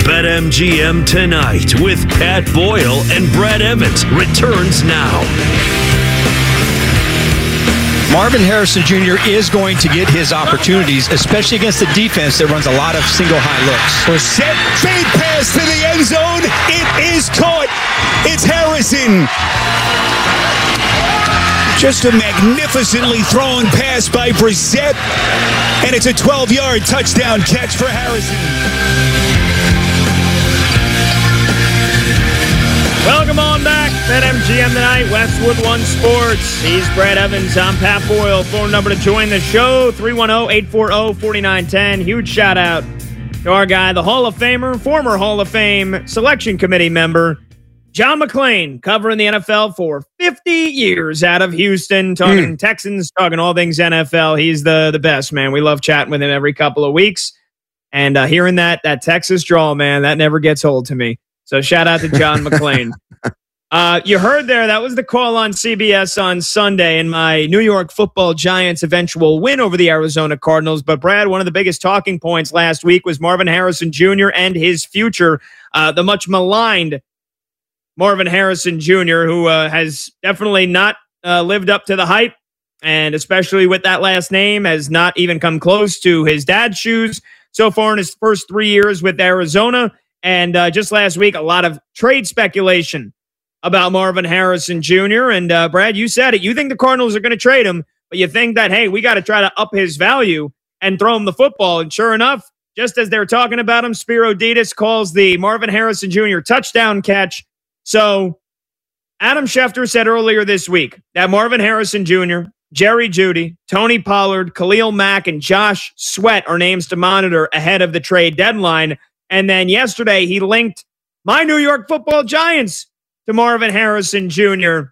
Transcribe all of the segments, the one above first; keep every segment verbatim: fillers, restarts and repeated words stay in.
BetMGM Tonight with Pat Boyle and Brad Evans returns now. Marvin Harrison Junior is going to get his opportunities, especially against the defense that runs a lot of single high looks. Brissett, fade pass to the end zone. It is caught. It's Harrison. Just a magnificently thrown pass by Brissett. And it's a twelve-yard touchdown catch for Harrison. Welcome on back. BetMGM Tonight, Westwood One Sports. He's Brad Evans. I'm Pat Boyle. Phone number to join the show, three one zero, eight four zero, four nine one zero. Huge shout out to our guy, the Hall of Famer, former Hall of Fame selection committee member, John McClain, covering the N F L for fifty years out of Houston, talking mm. Texans, talking all things N F L. He's the, the best, man. We love chatting with him every couple of weeks. And uh, hearing that that Texas drawl, man, that never gets old to me. So shout out to John McClain. Uh, you heard there, that was the call on C B S on Sunday in my New York Football Giants' eventual win over the Arizona Cardinals. But Brad, one of the biggest talking points last week was Marvin Harrison Junior and his future. Uh, the much maligned Marvin Harrison Junior, who uh, has definitely not uh, lived up to the hype, and especially with that last name, has not even come close to his dad's shoes so far in his first three years with Arizona. And uh, just last week, a lot of trade speculation about Marvin Harrison Junior And uh, Brad, you said it. You think the Cardinals are going to trade him, but you think that, hey, we got to try to up his value and throw him the football. And sure enough, just as they're talking about him, Spiro Dedes calls the Marvin Harrison Junior touchdown catch. So Adam Schefter said earlier this week that Marvin Harrison Junior, Jerry Jeudy, Tony Pollard, Khalil Mack, and Josh Sweat are names to monitor ahead of the trade deadline. And then yesterday, he linked my New York Football Giants to Marvin Harrison Junior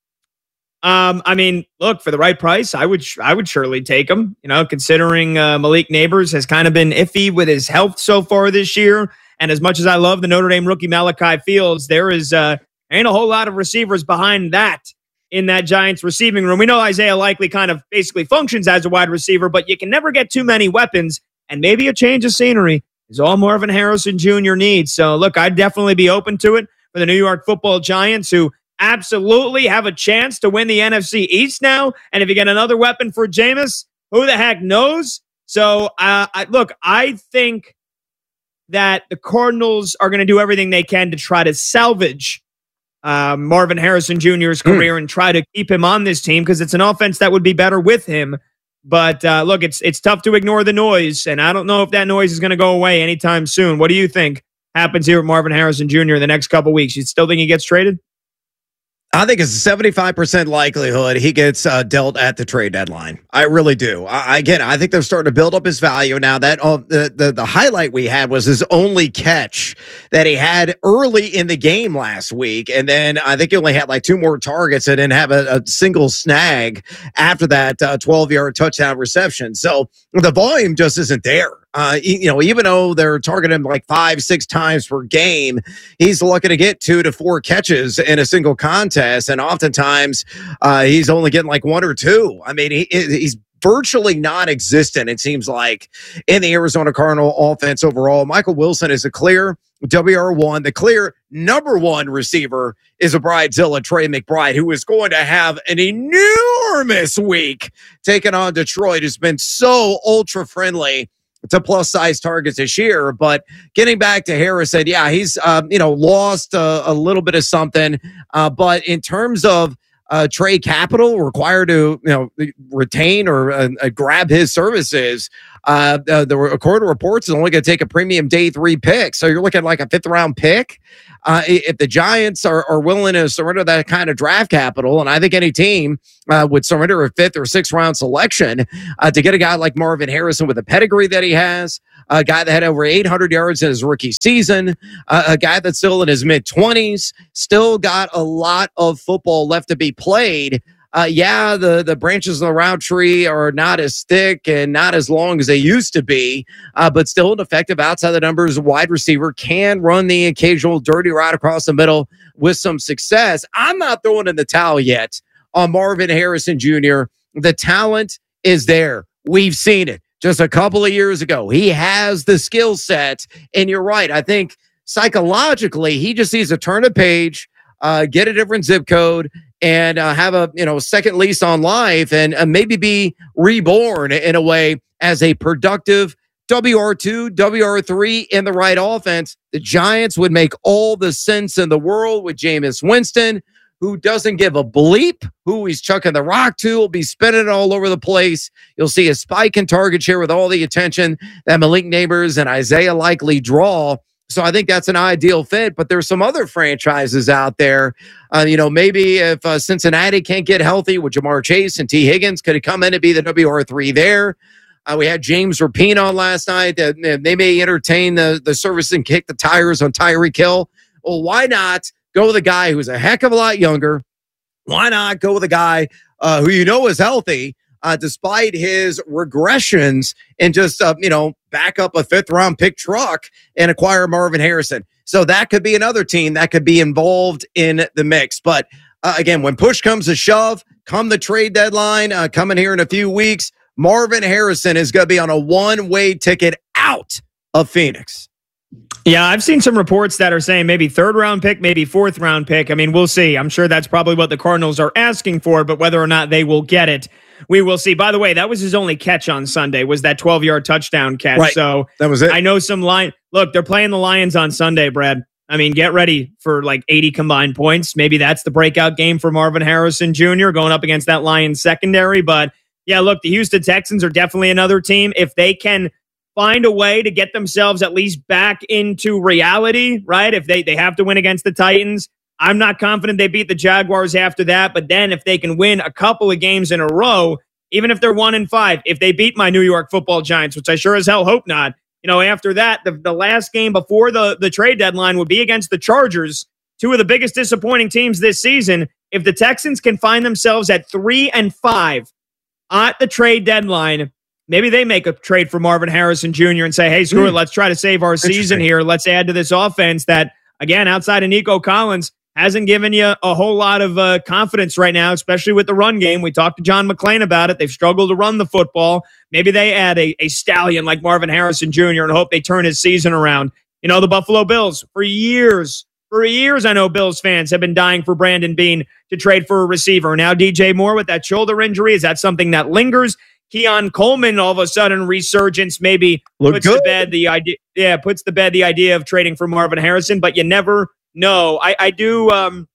Um, I mean, look, for the right price, I would I would surely take him. You know, considering uh, Malik Neighbors has kind of been iffy with his health so far this year, and as much as I love the Notre Dame rookie Malachi Fields, there is uh, ain't a whole lot of receivers behind that in that Giants receiving room. We know Isaiah Likely kind of basically functions as a wide receiver, but you can never get too many weapons, and maybe a change of scenery is all Marvin Harrison Junior needs. So, look, I'd definitely be open to it for the New York Football Giants, who absolutely have a chance to win the N F C East now. And if you get another weapon for Jameis, who the heck knows? So, uh, I, look, I think that the Cardinals are going to do everything they can to try to salvage uh, Marvin Harrison Junior's career mm. and try to keep him on this team, because it's an offense that would be better with him. But uh, look, it's it's tough to ignore the noise, and I don't know if that noise is going to go away anytime soon. What do you think happens here with Marvin Harrison Junior in the next couple weeks? You still think he gets traded? I think it's a seventy-five percent likelihood he gets uh, dealt at the trade deadline. I really do. I, again, I think they're starting to build up his value now. That uh, the, the the highlight we had was his only catch that he had early in the game last week, and then I think he only had like two more targets and didn't have a, a single snag after that uh, twelve-yard touchdown reception. So the volume just isn't there. Uh, you know, even though they're targeting him like five, six times per game, he's looking to get two to four catches in a single contest. And oftentimes uh, he's only getting like one or two. I mean, he, he's virtually non-existent, it seems like, in the Arizona Cardinal offense overall. Michael Wilson is a clear W R one. The clear number one receiver is a Bridezilla, Trey McBride, who is going to have an enormous week taking on Detroit, who's been so ultra-friendly to plus size targets this year. But getting back to Harrison, yeah, he's, uh, you know, lost uh, a little bit of something. Uh, but in terms of uh, trade capital required to, you know, retain or uh, uh, grab his services, uh, uh, the according to reports is only going to take a premium day three pick. So you're looking at like a fifth round pick. Uh, if the Giants are, are willing to surrender that kind of draft capital, and I think any team uh, would surrender a fifth or sixth round selection uh, to get a guy like Marvin Harrison with the pedigree that he has, a guy that had over eight hundred yards in his rookie season, uh, a guy that's still in his mid-twenties, still got a lot of football left to be played. Uh, yeah, the, the branches of the route tree are not as thick and not as long as they used to be, uh, but still an effective outside the numbers wide receiver, can run the occasional dirty route across the middle with some success. I'm not throwing in the towel yet on Marvin Harrison Junior The talent is there. We've seen it just a couple of years ago. He has the skill set, and you're right. I think psychologically, he just needs to turn a page, uh, get a different zip code, and uh, have a you know second lease on life, and uh, maybe be reborn in a way as a productive W R two, W R three in the right offense. The Giants would make all the sense in the world with Jameis Winston, who doesn't give a bleep who he's chucking the rock to, will be spinning it all over the place. You'll see a spike in target share with all the attention that Malik Nabers and Isaiah Likely draw. So I think that's an ideal fit, but there's some other franchises out there. Uh, you know, maybe if uh, Cincinnati can't get healthy with Jamar Chase and T. Higgins, could it come in and be the W R three there? Uh, we had James Rapine on last night. Uh, they may entertain the, the service and kick the tires on Tyreek Hill. Well, why not go with a guy who's a heck of a lot younger? Why not go with a guy uh, who you know is healthy, uh, despite his regressions, and just, uh, you know, back up a fifth round pick truck and acquire Marvin Harrison? So that could be another team that could be involved in the mix. But uh, again, when push comes to shove, come the trade deadline, uh, coming here in a few weeks, Marvin Harrison is going to be on a one-way ticket out of Phoenix. Yeah, I've seen some reports that are saying maybe third round pick, maybe fourth round pick. I mean, we'll see. I'm sure that's probably what the Cardinals are asking for, but whether or not they will get it, we will see. By the way, that was his only catch on Sunday, was that twelve-yard touchdown catch. Right. So that was it. I know some line. Look, they're playing the Lions on Sunday, Brad. I mean, get ready for like eighty combined points. Maybe that's the breakout game for Marvin Harrison Junior going up against that Lions secondary. But yeah, look, the Houston Texans are definitely another team. If they can find a way to get themselves at least back into reality, right? If they, they have to win against the Titans, I'm not confident they beat the Jaguars after that. But then if they can win a couple of games in a row, even if they're one and five, if they beat my New York Football Giants, which I sure as hell hope not, you know, after that, the, the last game before the, the trade deadline would be against the Chargers, two of the biggest disappointing teams this season. If the Texans can find themselves at three and five at the trade deadline, maybe they make a trade for Marvin Harrison Junior and say, hey, screw mm. it, let's try to save our season here. Let's add to this offense that, again, outside of Nico Collins, hasn't given you a whole lot of uh, confidence right now, especially with the run game. We talked to John McClain about it. They've struggled to run the football. Maybe they add a, a stallion like Marvin Harrison Junior and hope they turn his season around. You know, the Buffalo Bills, for years, for years, I know Bills fans have been dying for Brandon Beane to trade for a receiver. Now D J Moore with that shoulder injury, is that something that lingers? Keon Coleman, all of a sudden, resurgence maybe Look puts good. to bed the idea. Yeah, puts to bed the idea of trading for Marvin Harrison, but you never know. I, I do. Um,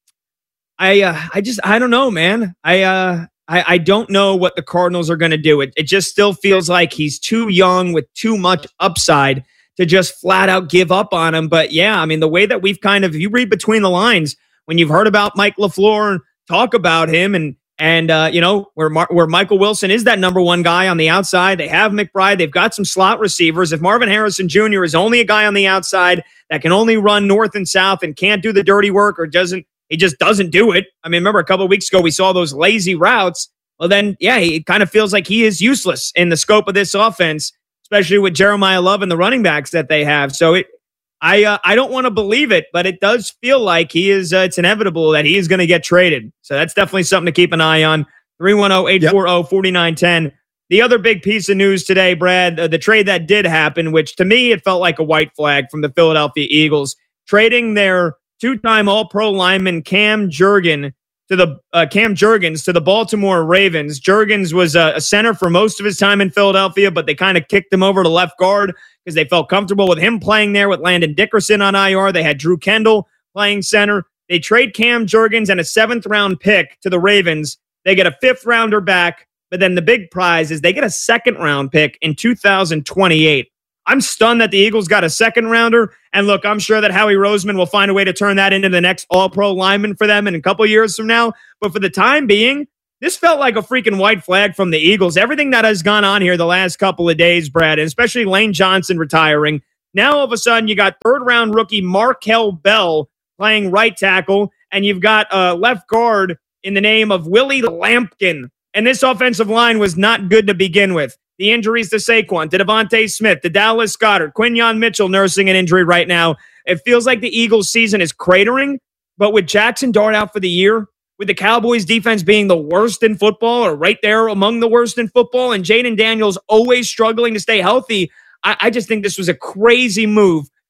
I uh, I just I don't know, man. I uh, I, I don't know what the Cardinals are going to do. It it just still feels like he's too young with too much upside to just flat out give up on him. But yeah, I mean, the way that we've kind of, you read between the lines when you've heard about Mike LaFleur talk about him, and And, uh, you know, where Mar- where Michael Wilson is that number one guy on the outside. They have McBride. They've got some slot receivers. If Marvin Harrison Junior is only a guy on the outside that can only run north and south and can't do the dirty work, or doesn't, he just doesn't do it. I mean, remember a couple of weeks ago, we saw those lazy routes. Well, then, yeah, he kind of feels like he is useless in the scope of this offense, especially with Jeremiah Love and the running backs that they have. So it, I uh, I don't want to believe it, but it does feel like he is. Uh, it's inevitable that he is going to get traded. So that's definitely something to keep an eye on. three one zero, eight four zero, four nine one zero. The other big piece of news today, Brad, uh, the trade that did happen, which to me it felt like a white flag from the Philadelphia Eagles, trading their two-time All-Pro lineman Cam Jurgens to the uh, Cam Jurgens to the Baltimore Ravens. Jurgens was uh, a center for most of his time in Philadelphia, but they kind of kicked him over to left guard because they felt comfortable with him playing there with Landon Dickerson on I R. They had Drew Kendall playing center. They trade Cam Jurgens and a seventh round pick to the Ravens. They get a fifth rounder back, but then the big prize is they get a second round pick in two thousand twenty-eight. I'm stunned that the Eagles got a second rounder. And look, I'm sure that Howie Roseman will find a way to turn that into the next all-pro lineman for them in a couple years from now. But for the time being, this felt like a freaking white flag from the Eagles. Everything that has gone on here the last couple of days, Brad, and especially Lane Johnson retiring. Now, all of a sudden, you got third-round rookie Markel Bell playing right tackle, and you've got a left guard in the name of Willie Lampkin. And this offensive line was not good to begin with. The injuries to Saquon, to Devontae Smith, to Dallas Goedert, Quinyon Mitchell nursing an injury right now. It feels like the Eagles' season is cratering, but with Jackson Dart out for the year, with the Cowboys' defense being the worst in football, or right there among the worst in football, and Jaden Daniels always struggling to stay healthy, I, I just think this was a crazy move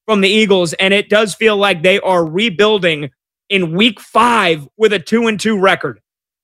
from the Eagles, and it does feel like they are rebuilding in week five with a two and two record.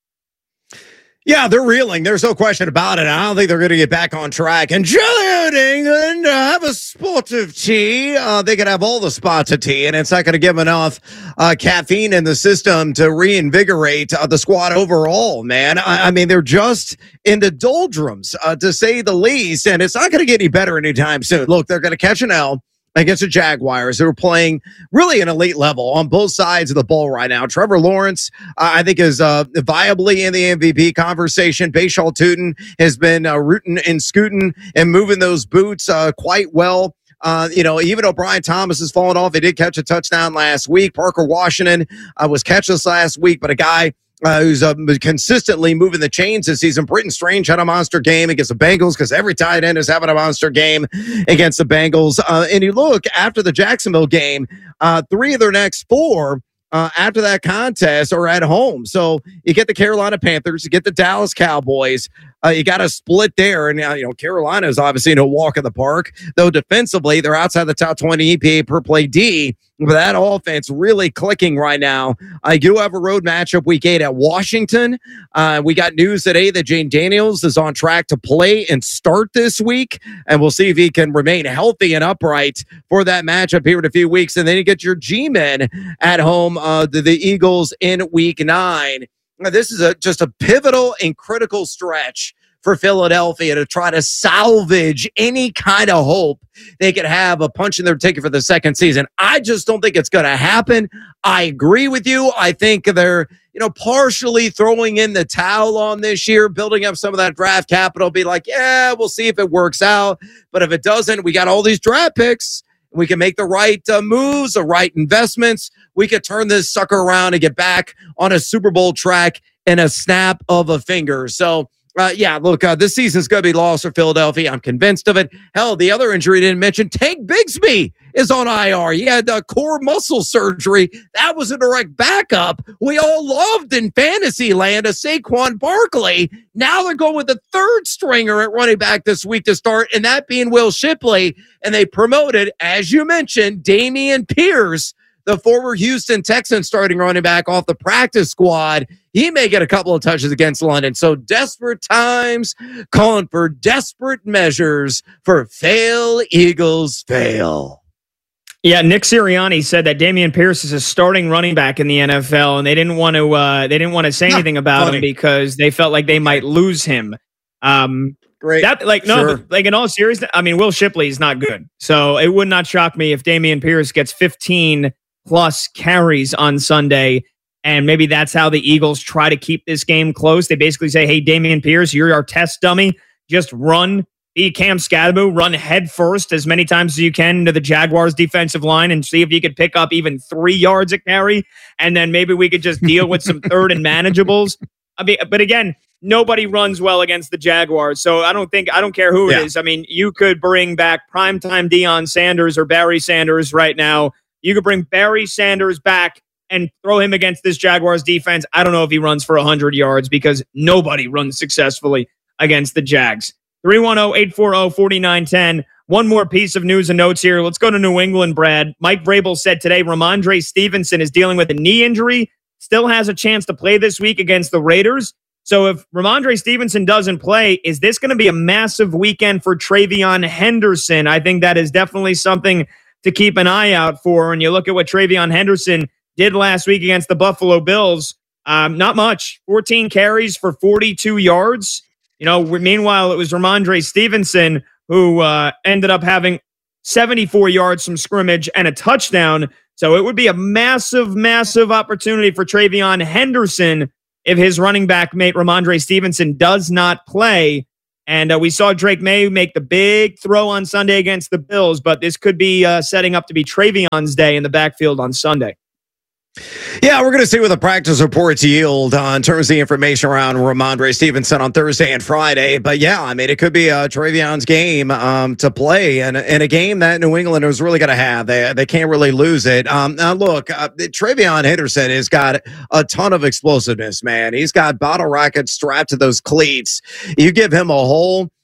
Yeah, they're reeling. There's no question about it. I don't think they're going to get back on track. And Jillian England, uh, have a spot of tea. Uh, they can have all the spots of tea, and it's not going to give enough uh, caffeine in the system to reinvigorate uh, the squad overall, man. I, I mean, they're just in the doldrums, uh, to say the least, and it's not going to get any better anytime soon. Look, they're going to catch an L against the Jaguars, who are playing really an elite level on both sides of the ball right now. Trevor Lawrence, uh, I think, is uh, viably in the M V P conversation. Bashaw Tootin has been uh, rooting and scooting and moving those boots uh, quite well. Uh, you know, even though Brian Thomas has fallen off, he did catch a touchdown last week. Parker Washington uh, was catchless last week, but a guy Uh, who's uh, consistently moving the chains this season. Britton Strange had a monster game against the Bengals, because every tight end is having a monster game against the Bengals. Uh, and you look after the Jacksonville game, uh, three of their next four uh, after that contest are at home. So you get the Carolina Panthers, you get the Dallas Cowboys. Uh, you got to split there. And, uh, you know, Carolina is obviously no walk in the park, though defensively they're outside the top twenty E P A per play D. But that offense really clicking right now. I do have a road matchup week eight at Washington. Uh, we got news today that Jane Daniels is on track to play and start this week. And we'll see if he can remain healthy and upright for that matchup here in a few weeks. And then you get your G-men at home, uh, the, the Eagles in week nine. Now, this is a just a pivotal and critical stretch for Philadelphia to try to salvage any kind of hope they could have a punch in their ticket for the second season. I just don't think it's going to happen. I agree with you. I think they're, you know, partially throwing in the towel on this year, building up some of that draft capital, be like, yeah, we'll see if it works out. But if it doesn't, we got all these draft picks. We can make the right uh, moves, the right investments. We could turn this sucker around and get back on a Super Bowl track in a snap of a finger. So, Uh, yeah, look, uh, this season's going to be lost for Philadelphia. I'm convinced of it. Hell, the other injury I didn't mention, Tank Bigsby is on I R. He had uh, core muscle surgery. That was a direct backup. We all loved in fantasy land a Saquon Barkley. Now they're going with the third stringer at running back this week to start, and that being Will Shipley. And they promoted, as you mentioned, Dameon Pierce, the former Houston Texans starting running back, off the practice squad. He may get a couple of touches against London. So desperate times calling for desperate measures for fail, Eagles, fail. Yeah, Nick Sirianni said that Dameon Pierce is a starting running back in the N F L, and they didn't want to uh, they didn't want to say Not anything about funny. him because they felt like they might lose him. Um, Great. That like no, Sure. but, like in all seriousness, I mean, Will Shipley is not good, so it would not shock me if Dameon Pierce gets fifteen plus carries on Sunday. And maybe that's how the Eagles try to keep this game close. They basically say, hey, Dameon Pierce, you're our test dummy. Just run, be Cam Scadaboo, run head first as many times as you can into the Jaguars defensive line and see if you could pick up even three yards a carry. And then maybe we could just deal with some third and manageables. I mean, but again, nobody runs well against the Jaguars. So I don't think, I don't care who Yeah. it is. I mean, you could bring back primetime Deion Sanders or Barry Sanders right now. You could bring Barry Sanders back and throw him against this Jaguars defense. I don't know if he runs for one hundred yards because nobody runs successfully against the Jags. three one zero, eight four zero, four nine one zero. One more piece of news and notes here. Let's go to New England, Brad. Mike Vrabel said today Ramondre Stevenson is dealing with a knee injury, still has a chance to play this week against the Raiders. So if Ramondre Stevenson doesn't play, is this going to be a massive weekend for Travion Henderson? I think that is definitely something to keep an eye out for. And you look at what Travion Henderson did last week against the Buffalo Bills. Um, not much. fourteen carries for forty-two yards. You know, meanwhile, it was Ramondre Stevenson who uh, ended up having seventy-four yards from scrimmage and a touchdown. So it would be a massive, massive opportunity for Travion Henderson if his running back mate Ramondre Stevenson does not play. And uh, we saw Drake May make the big throw on Sunday against the Bills, but this could be uh, setting up to be Travion's day in the backfield on Sunday. Yeah, we're going to see what the practice reports yield uh, in terms of the information around Ramondre Stevenson on Thursday and Friday. But yeah, I mean, it could be uh, Travion's game um, to play, and in a game that New England is really going to have. They they can't really lose it. Um, now, look, uh, Travion Henderson has got a ton of explosiveness, man. He's got bottle rockets strapped to those cleats. You give him a hole,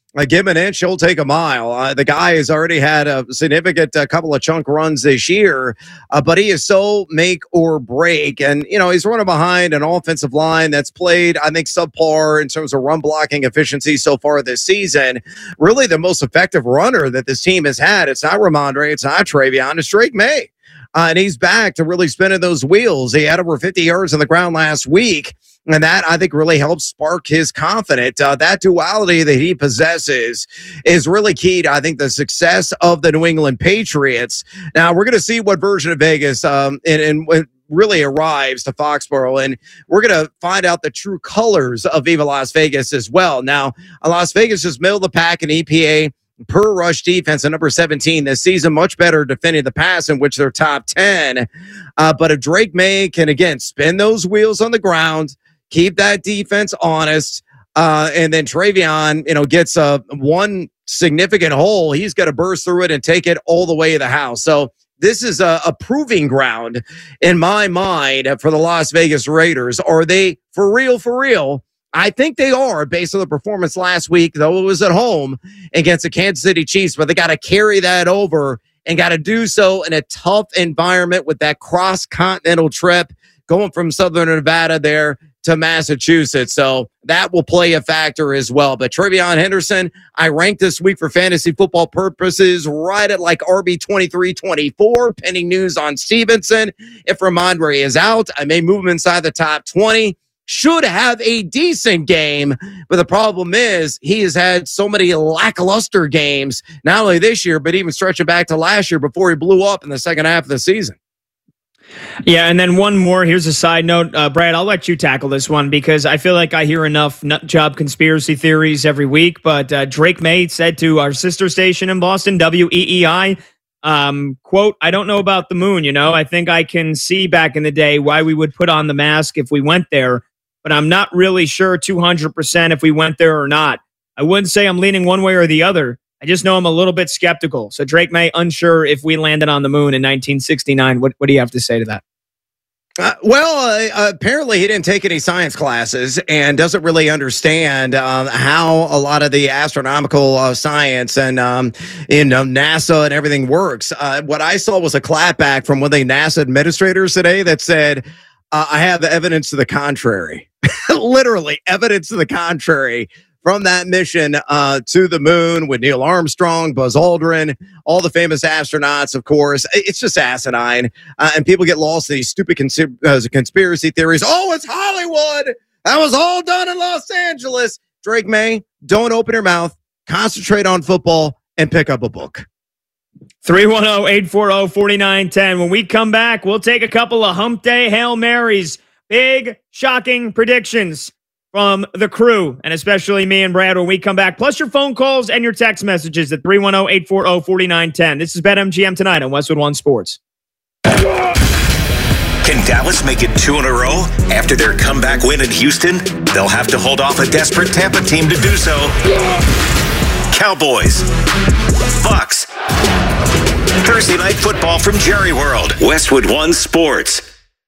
Uh, give him an inch, he'll take a mile. Uh, the guy has already had a significant uh, couple of chunk runs this year, uh, but he is so make or break. And, you know, he's running behind an offensive line that's played, I think, subpar in terms of run blocking efficiency so far this season. Really the most effective runner that this team has had. It's not Ramondre, it's not Travion, it's Drake May. Uh, and he's back to really spinning those wheels. He had over fifty yards on the ground last week. And that, I think, really helps spark his confidence. Uh, that duality that he possesses is really key to, I think, the success of the New England Patriots. Now, we're going to see what version of Vegas um, and, and when really arrives to Foxborough, and we're going to find out the true colors of Viva Las Vegas as well. Now, Las Vegas is middle of the pack in E P A per rush defense at number seventeen this season, much better defending the pass, in which they're top ten. Uh, but if Drake May can, again, spin those wheels on the ground, keep that defense honest, uh, and then Travion, you know, gets a one significant hole, he's got to burst through it and take it all the way to the house. So this is a, a proving ground in my mind for the Las Vegas Raiders. Are they for real, for real? I think they are, based on the performance last week, though it was at home against the Kansas City Chiefs, but they got to carry that over and got to do so in a tough environment with that cross-continental trip going from Southern Nevada there to Massachusetts. So that will play a factor as well. But Travion Henderson, I ranked this week for fantasy football purposes right at like R B twenty-three twenty-four, pending news on Stevenson. If Ramondre is out, I may move him inside the top twenty. Should have a decent game, but the problem is he has had so many lackluster games, not only this year, but even stretching back to last year before he blew up in the second half of the season. Yeah, and then one more. Here's a side note. Uh, Brad, I'll let you tackle this one because I feel like I hear enough nut job conspiracy theories every week. But uh, Drake May said to our sister station in Boston, W E E I, um, quote, I don't know about the moon, you know. I think I can see back in the day why we would put on the mask if we went there, but I'm not really sure two hundred percent if we went there or not. I wouldn't say I'm leaning one way or the other. I just know I'm a little bit skeptical. So Drake May, unsure if we landed on the moon in nineteen sixty-nine. What, what do you have to say to that? Uh, well, uh, apparently he didn't take any science classes and doesn't really understand um, how a lot of the astronomical uh, science and um, in uh, NASA and everything works. Uh, what I saw was a clapback from one of the NASA administrators today that said, uh, I have evidence to the contrary. Literally evidence to the contrary from that mission uh, to the moon with Neil Armstrong, Buzz Aldrin, all the famous astronauts, of course. It's just asinine. Uh, and people get lost in these stupid cons- uh, conspiracy theories. Oh, it's Hollywood. That was all done in Los Angeles. Drake May, don't open your mouth. Concentrate on football and pick up a book. three one zero, eight four zero, four nine one zero. When we come back, we'll take a couple of hump day Hail Marys. Big, shocking predictions from the crew, and especially me and Brad when we come back, plus your phone calls and your text messages at three one zero, eight four zero, four nine one zero. This is BetMGM tonight on Westwood One Sports. Can Dallas make it two in a row after their comeback win in Houston? They'll have to hold off a desperate Tampa team to do so. Cowboys, Bucks, Thursday Night Football from Jerry World, Westwood One Sports.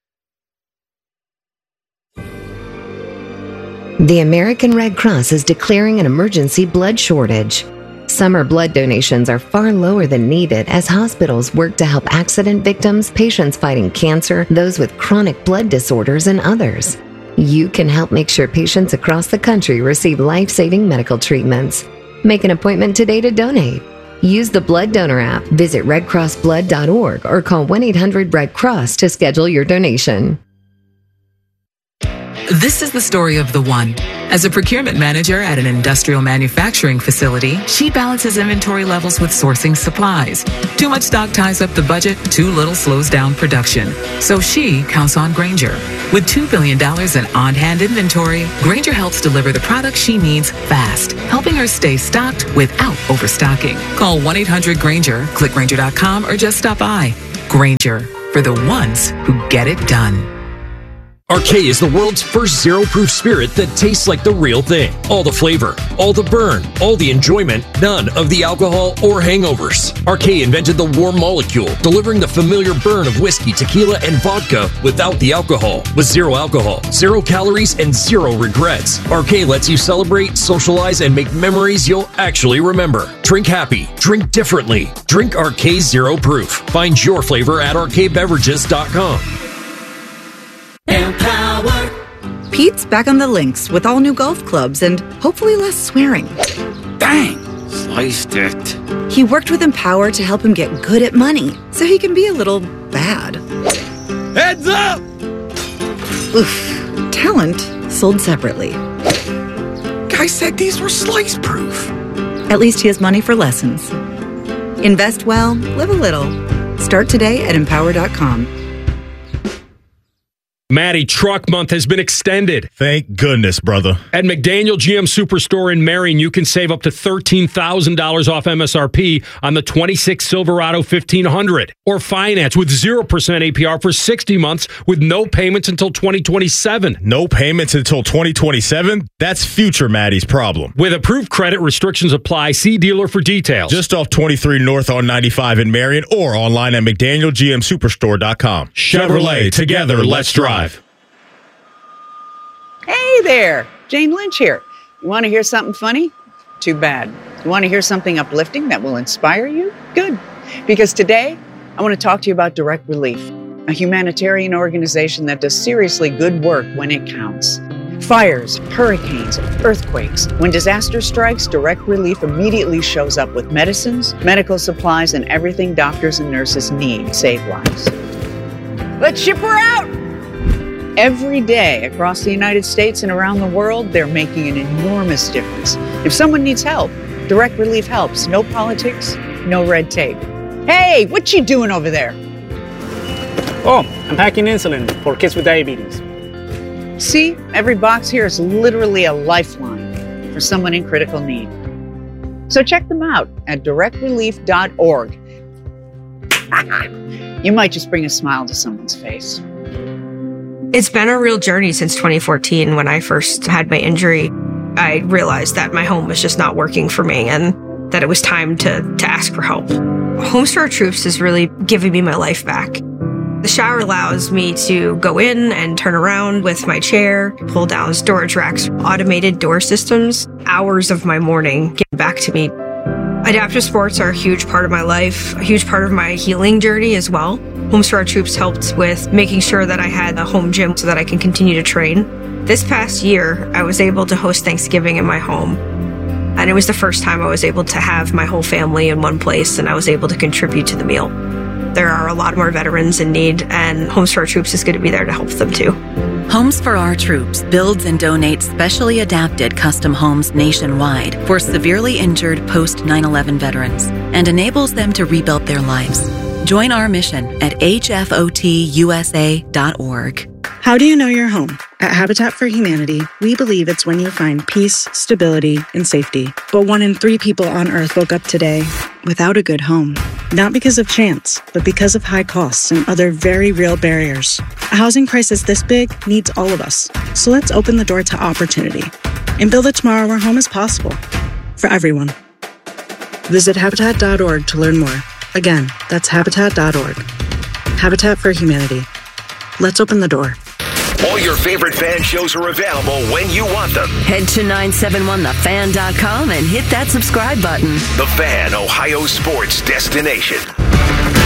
The American Red Cross is declaring an emergency blood shortage. Summer blood donations are far lower than needed as hospitals work to help accident victims, patients fighting cancer, those with chronic blood disorders, and others. You can help make sure patients across the country receive life-saving medical treatments. Make an appointment today to donate. Use the Blood Donor app, visit red cross blood dot org, or call one eight hundred red cross to schedule your donation. This is the story of the one. As a procurement manager at an industrial manufacturing facility, she balances inventory levels with sourcing supplies. Too much stock ties up the budget, too little slows down production. So she counts on Grainger. With two billion dollars in on-hand inventory, Grainger helps deliver the products she needs fast, helping her stay stocked without overstocking. Call one eight hundred Grainger, click Grainger dot com, or just stop by. Grainger, for the ones who get it done. Arcade is the world's first zero-proof spirit that tastes like the real thing. All the flavor, all the burn, all the enjoyment, none of the alcohol or hangovers. Arcade invented the warm molecule, delivering the familiar burn of whiskey, tequila, and vodka without the alcohol. With zero alcohol, zero calories, and zero regrets. Arcade lets you celebrate, socialize, and make memories you'll actually remember. Drink happy. Drink differently. Drink Arcade Zero Proof. Find your flavor at arcade beverages dot com. Empower. Pete's back on the links with all new golf clubs and hopefully less swearing. Dang, sliced it. He worked with Empower to help him get good at money so he can be a little bad. Heads up! Oof. Talent sold separately. Guy said these were slice proof. At least he has money for lessons. Invest well, live a little. Start today at empower dot com. Maddie, Truck Month has been extended. Thank goodness, brother. At McDaniel G M Superstore in Marion, you can save up to thirteen thousand dollars off M S R P on the twenty-six Silverado fifteen hundred. Or finance with zero percent A P R for sixty months with no payments until twenty twenty-seven. No payments until twenty twenty-seven? That's future Maddie's problem. With approved credit, restrictions apply. See dealer for details. Just off twenty-three North on ninety-five in Marion or online at McDaniel G M Superstore dot com. Chevrolet, together, let's drive. Hey there, Jane Lynch here. You want to hear something funny? Too bad. You want to hear something uplifting that will inspire you? Good. Because today, I want to talk to you about Direct Relief, a humanitarian organization that does seriously good work when it counts. Fires, hurricanes, earthquakes. When disaster strikes, Direct Relief immediately shows up with medicines, medical supplies, and everything doctors and nurses need to save lives. Let's ship her out! Every day across the United States and around the world, they're making an enormous difference. If someone needs help, Direct Relief helps. No politics, no red tape. Hey, what you doing over there? Oh, I'm packing insulin for kids with diabetes. See, every box here is literally a lifeline for someone in critical need. So check them out at direct relief dot org. You might just bring a smile to someone's face. It's been a real journey since twenty fourteen when I first had my injury. I realized that my home was just not working for me and that it was time to, to ask for help. Homes for Our Troops is really giving me my life back. The shower allows me to go in and turn around with my chair, pull down storage racks, automated door systems, hours of my morning get back to me. Adaptive sports are a huge part of my life, a huge part of my healing journey as well. Homes for Our Troops helped with making sure that I had a home gym so that I can continue to train. This past year, I was able to host Thanksgiving in my home. And it was the first time I was able to have my whole family in one place and I was able to contribute to the meal. There are a lot more veterans in need, and Homes for Our Troops is going to be there to help them too. Homes for Our Troops builds and donates specially adapted custom homes nationwide for severely injured post nine eleven veterans and enables them to rebuild their lives. Join our mission at H F O T U S A dot org. How do you know you're home? At Habitat for Humanity, we believe it's when you find peace, stability, and safety. But one in three people on Earth woke up today without a good home. Not because of chance, but because of high costs and other very real barriers. A housing crisis this big needs all of us. So let's open the door to opportunity and build a tomorrow where home is possible for everyone. Visit Habitat dot org to learn more. Again, that's Habitat dot org. Habitat for Humanity. Let's open the door. All your favorite fan shows are available when you want them. Head to nine seven one the fan dot com and hit that subscribe button. The Fan, Ohio sports destination.